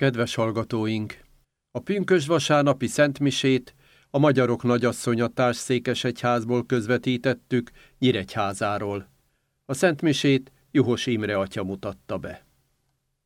Kedves hallgatóink! A pünkösdvasárnapi szentmisét a Magyarok Nagyasszonya Társszékesegyházból közvetítettük Nyíregyházáról. A szentmisét Juhos Imre atya mutatta be.